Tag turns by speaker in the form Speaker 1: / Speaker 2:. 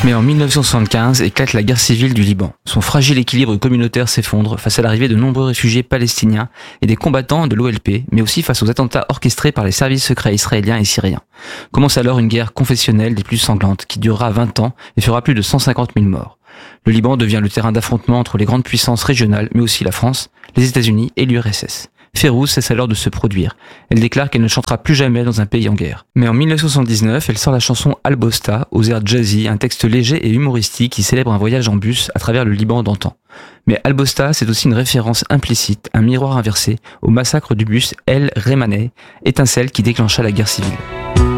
Speaker 1: Mais en 1975 éclate la guerre civile du Liban. Son fragile équilibre communautaire s'effondre face à l'arrivée de nombreux réfugiés palestiniens et des combattants de l'OLP, mais aussi face aux attentats orchestrés par les services secrets israéliens et syriens. Commence alors une guerre confessionnelle des plus sanglantes qui durera 20 ans et fera plus de 150 000 morts. Le Liban devient le terrain d'affrontement entre les grandes puissances régionales, mais aussi la France, les États-Unis et l'URSS. Férouz cesse alors de se produire. Elle déclare qu'elle ne chantera plus jamais dans un pays en guerre. Mais en 1979, elle sort la chanson Albosta, aux airs jazzy, un texte léger et humoristique qui célèbre un voyage en bus à travers le Liban d'antan. Mais Albosta, c'est aussi une référence implicite, un miroir inversé, au massacre du bus El Remaneh, étincelle qui déclencha la guerre civile.